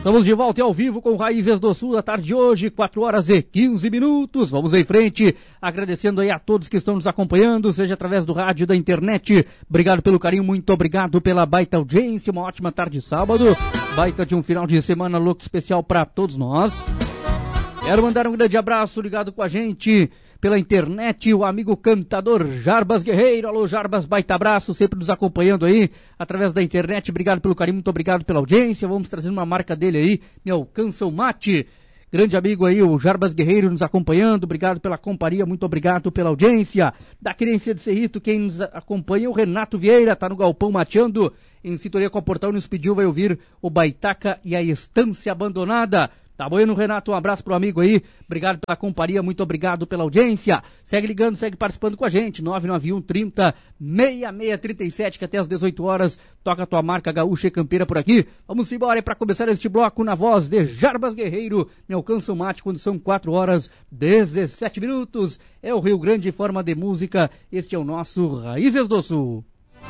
Estamos de volta ao vivo com Raízes do Sul da tarde de hoje, 4h15. Vamos em frente, agradecendo aí a todos que estão nos acompanhando, seja através do rádio, da internet. Obrigado pelo carinho, muito obrigado pela baita audiência. Uma ótima tarde de sábado, baita de um final de semana louco especial para todos nós. Quero mandar um grande abraço, ligado com a gente pela internet, o amigo cantador Jarbas Guerreiro. Alô, Jarbas, baita abraço, sempre nos acompanhando aí através da internet. Obrigado pelo carinho, muito obrigado pela audiência. Vamos trazendo uma marca dele aí, Me Alcança o Mate. Grande amigo aí, o Jarbas Guerreiro nos acompanhando. Obrigado pela companhia, muito obrigado pela audiência. Da Querência de Cerrito, quem nos acompanha, o Renato Vieira, tá no galpão mateando. Em sintonia com a Portal, nos pediu, vai ouvir o Baitaca e a Estância Abandonada. Tá bueno, Renato? Um abraço pro amigo aí. Obrigado pela companhia, muito obrigado pela audiência. Segue ligando, segue participando com a gente. 991 30 6637, que até às 18 horas toca a tua marca gaúcha e campeira por aqui. Vamos embora para começar este bloco na voz de Jarbas Guerreiro. Me Alcança o Mate quando são 4h17. É o Rio Grande em forma de música. Este é o nosso Raízes do Sul.